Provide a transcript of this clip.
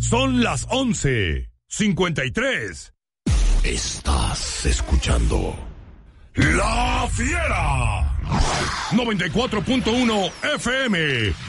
Son las 11:53. Estás escuchando La Fiera 94.1 FM